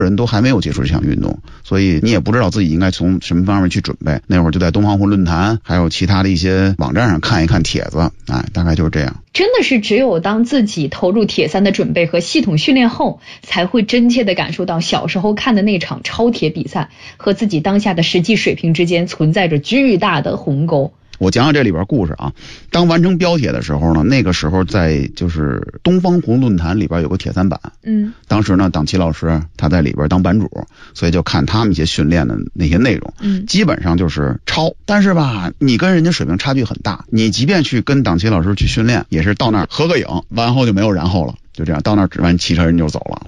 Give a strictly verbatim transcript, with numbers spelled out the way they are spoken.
人都还没有接触这项运动，所以你也不知道自己应该从什么方面去准备。那会儿就在东方湖论坛还有其他的一些网站上看一看帖子，哎，大概就是这样。 真的是只有当自己投入铁三的准备和系统训练后，才会真切地感受到小时候看的那场超铁比赛和自己当下的实际水平之间存在着巨大的鸿沟。 我讲讲这里边故事啊。当完成标铁的时候呢，那个时候在就是东方湖论坛里边有个铁三板， 嗯， 当时呢党旗老师他在里边当版主，所以就看他们一些训练的那些内容， 嗯，基本上就是抄。但是吧，你跟人家水平差距很大，你即便去跟党旗老师去训练，也是到那儿合个影，完后就没有然后了，就这样到那儿只完骑车人就走了。